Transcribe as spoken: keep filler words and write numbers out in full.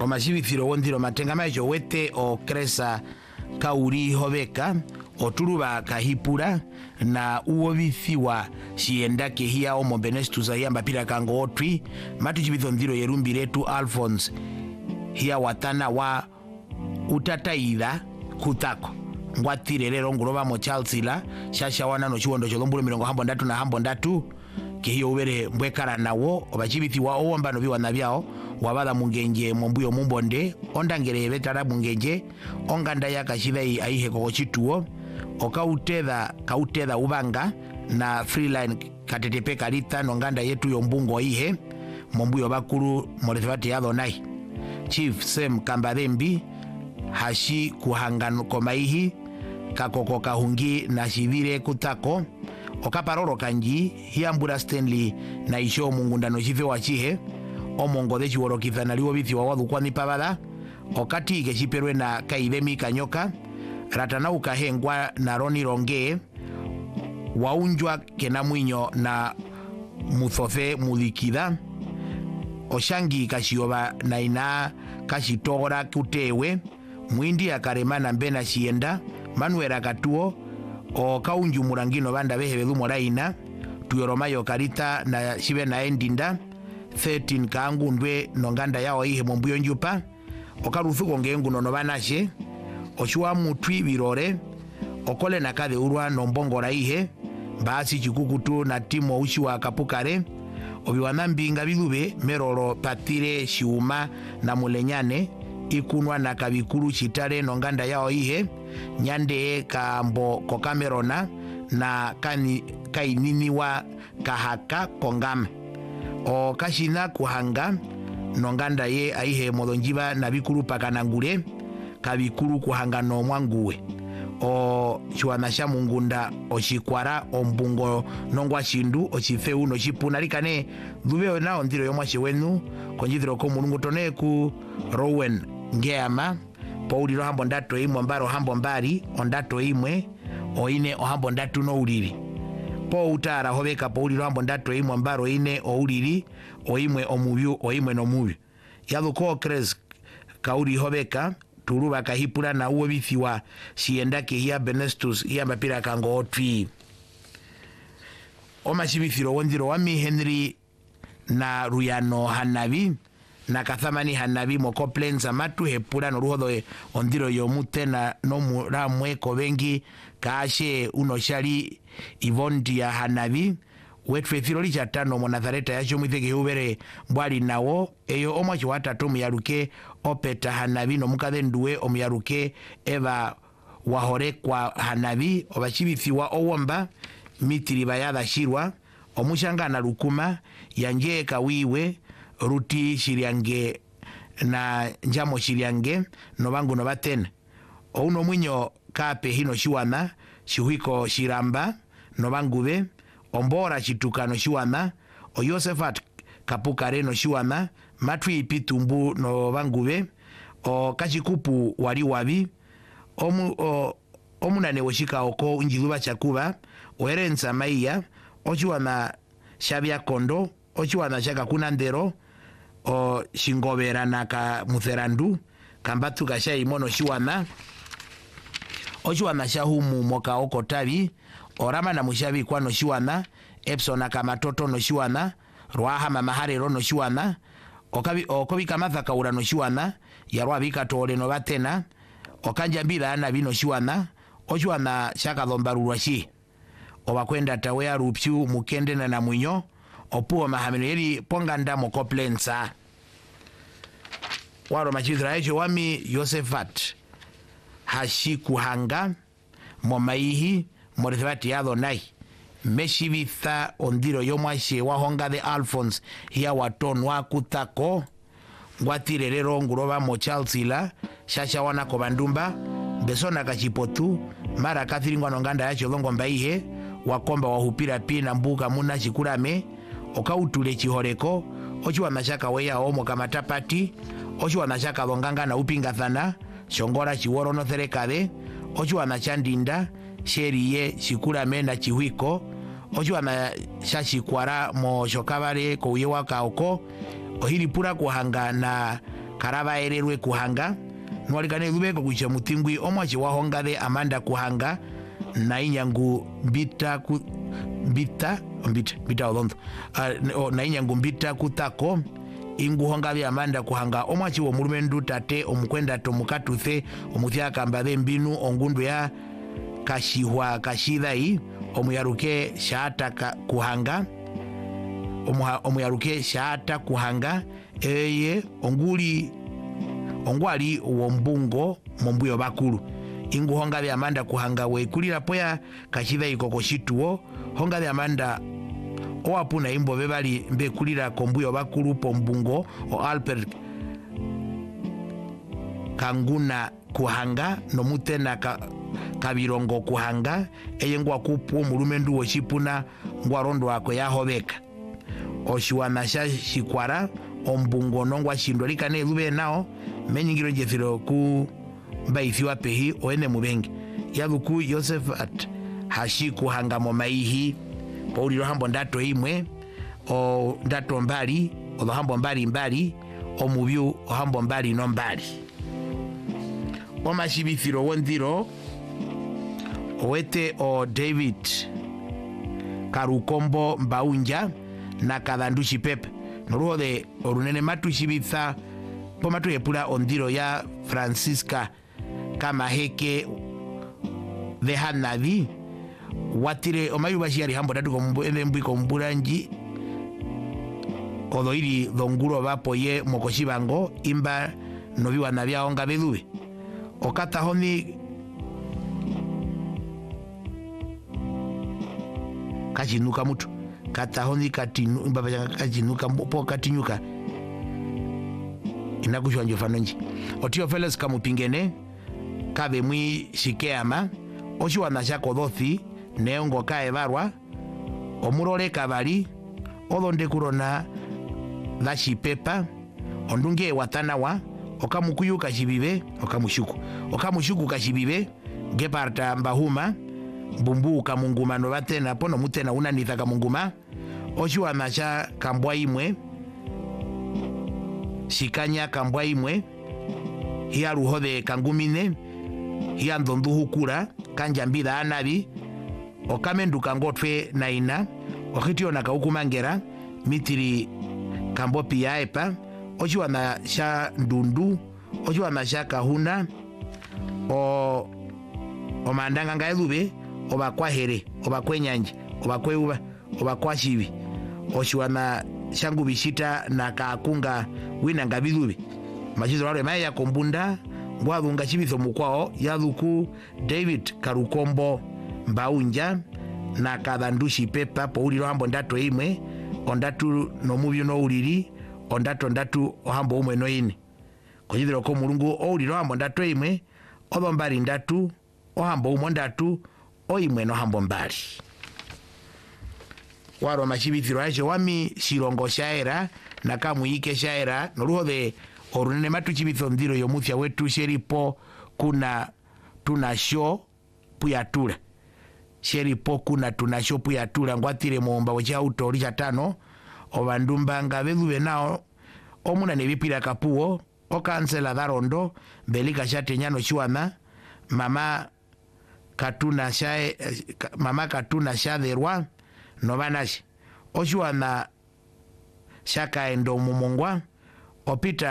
omashibithiro wondiro matengama echo wete o kresa kauri hobeka oturuba kahipura na uobithiwa sienda kehia omo benestus ayamba pira kango otwi matu chibithondiro yerumbi letu Alphonse hia watana wa utataida kutako ngwatire lero nguroba mo Chelsea shasha wana no chiwondo cholombulu mirongo hambo ndatu na hambo ndatu kehio ubere mbwekara nawo obachibithiwa owamba no biwana byao wabala mungenje mombuyo mumbonde ondangere betara mungenje onganda yakashidai aihe kochituo okautedha kautedha ubanga na freeline katetepe kalita nonganda yetu yombungo ihe mombuyo bakuru morethvati yadonai Chief Sem Kambadembi hashi kuhangano komaihi kakoko kahungi na shivire kutako okaparoro kanji hiambura Stanley na isho mungundano chife wachihe omongo de chiworokithana liwo bithi wa wadhu kwani pabada okati igeshiperwe na kaidemi kanyoka ratana ukahengwa na Roni Ronge waunjwa kena mwinyo na muthofe mulikida oshangi kashioba na ina kashitogora kutewe mwindi akaremana mbena shienda manuera katuo o kaunju murangino banda behebe moraina tuyoromayo karita na shibe na endinda thirteen kaangu ndwe nonganda yao ihe mombuyo njupa okarufu kongengu nono banashe oshua mutwi birore okole nakade urwa nombongora ihe basi chikukutu na timo ushiwa kapukare obiwana mbinga bilube meroro patire shiuma na mulenyane ikunwa na kabikuru chitare nonganda yao ihe nyande kambo kokamerona na kani kainini wa kahaka kongame o kashina kuhanga nonganda ye aihe modonjiba na bikuru pakanangure kabikuru kuhanga no mwanguwe o chuanasha mungunda oshikwara ombungo nongwa shindu ochifeu no chipunarikane dhubeo na ondiro yomwashe wenu konjithiro ko mulungu tone ku Rowan ngeama Pauli ro hambo ndato imwe mbaro hambo mbari ondato imwe oine o hambo ndatu no uriri po utara hobeka Pauli ro hambo ndato imwe mbaro ine o uriri oimwe omubyu oimwe no mubyu yaduko kres kauri hobeka turuba kahipura na uwe bithiwa sienda kehia benestus ya mapira kango otwi oma shibithiro wondiro wami Henry na Ruyano Hanabi na Kathamani Hanabi moko plenza matu hepura no ruhodo ondiro yomute na no muramwe kobengi kaashe unoshali Ivondi ya Hanabi wetfethiro licha tano monathareta yacho mwithege ubere mbwali nawo eyo omwa chiwata tomu yaruke opeta Hanabi no mukade nduwe omyaruke eva wahore kwa Hanabi obachibithiwa owomba mitiri bayada shirwa omushanga na lukuma yanje kawiwe ruti shiriange na njamo shiriange no bangu no batena ouno mwinyo kape hino shiwana shihuiko shiramba no bangube ombora chitukano shiwana o Josephat Kapukare no shiwana matwi pitumbu no bangube o kachikupu wali wabi omu o omunane woshika oko unjiluba chakuba oerenza maiya ochiwana shabia kondo ochiwana shaka kunandero o shingobera naka mutherandu kambatu kasha imono shiwana ochiwana shahumu moka oko tabi orama na mushabi kwa no shiwana Epson akamatoto no shiwana Ruaha mamaharero no shiwana okabi okobi kamatha kaura no shiwana yarwa bika tole no batena okanja mbila na bino shiwana ochiwana shaka dhombarurwa shi obakwenda tawea rupyu mukende na mwinyo opuwa mahamino yeli ponga ndamo koplensa waro machidra echo wami Josephat hashi kuhanga momaihi morethvati yado nai meshibitha ondiro yomwashe wahonga de Alphonse hiya watonwa kutako ngwatirerero nguroba mo Chelsea shasha wana kobandumba besona kachipotu mara kathiringwa nonganda yacho longo mbaihe wakomba wahupira pina mbuka muna chikurame okautule chihoreko ochiwa mashaka weya omo kamatapati ochiwa mashaka longanga na upingathana shongora chiworo no therekade ochiwa machandinda sheriye chikurame na chihuiko ochiwa mashachikwara mo shokabare kouye wakaoko ohili pura kuhanga na karaba ererwe kuhanga nwalikane lubeko kucha mutingwi omwachi wahongathe Amanda Kuhanga na inyangu mbita ku mbita mbita mbita olondo uh, na inyangu mbita kutako inguhongathe Amanda Kuhanga omwachi wo mulumendu tate omukwenda tomukatuthe omuthyaka mbathe mbinu ongundu ya kashihwa kashithai omuyaruke shaata Kuhanga Omuha, omuyaruke shaata Kuhanga eye onguli ongwali wombungo mombuyo bakulu inguhongathe Amanda Kuhanga wekulira poya kashithai kokoshituo hongathe Amanda owapuna imbo bebali mbekulira kombuyo bakulu pombungo o Albert Kanguna Kuhanga nomutena ka, Kabirongo Kuhanga eye ngwa kupu mulumendu woshipuna ngwa rondo wako ya hobeka oshiwana sha shikwara ombungo nongwa shindwa likane lube nao menyingiro jethiro ku mbaithiwa pehi oene mubengi yaluku Josephat hashi Kuhanga momaihi pauliro hambo ndato imwe o ndato mbali o hambo mbali mbali o mubyu o hambo mbali no mbali o mashibithiro wondiro owete o David Karukombo Mbaunja na Kadhandushi Pepe noruho de orunene matu shibitha po matu yepula ondiro ya Francisca Kamaheke de Hanavi watire omayubashi yari hambo datu kombu ende mbui komburanji odoiri dhonguro vapo ye mokoshibango imba noviwa navia onga bedube okata honi kachinuka mutu kata honi katinu imba kachinuka po katinyuka inakushwa njofanonji otio Felix Kamupingene kabe mwi shikeama oshiwa nashako dothi neongo kae barwa omurole kabali odonde kurona lashi pepa ondunge watanawa okamukuyu kashibibe okamushuku okamushuku kashibibe geparta mbahuma bumbu kamunguma no batena pono mutena unanitha kamunguma oshiwa nasha kambwa imwe shikanya kambwa imwe hiya ruhode kangumine hiya ndondu hukura kanjambida anabi okamenduka ngotwe naina okitio na kaukumangera mitiri kambopi ya epa oshiwa na sha ndundu oshiwa na sha kahuna o o mandanga ngaelube oba kwa here oba kwenyanje oba kweuba oba kwa shibi oshiwa na shangu bishita na kakunga wina ngabilube machizo wale maya ya kombunda ngwadunga chibitho mukwao yaluku David Karukombo Mbaunja na Kadhandushi Pepa pauliro hambo ndato imwe ondatu no mubyo no uliri ondato ndatu ohambo umwe no ine kujidiro ko mulungu ouliro hambo ndato imwe odombali ndatu ohambo umwe ndatu oimwe no hambo mbali waro mashibithiro aje wami shirongo shaera na kamuyike shaera noruhode orunene matu chibitho ndiro yomuthya wetu sheripo kuna tunasho puyatula sheripo kuna tunasho puyatula ngwatire muomba wecha autori chatano obandumba ngabelube nao omuna nebipira kapuo okansela darondo belika shatenyano chiwana mama katuna shae mama katuna shaderwa novanashi oshiwana shaka endo mumongwa opita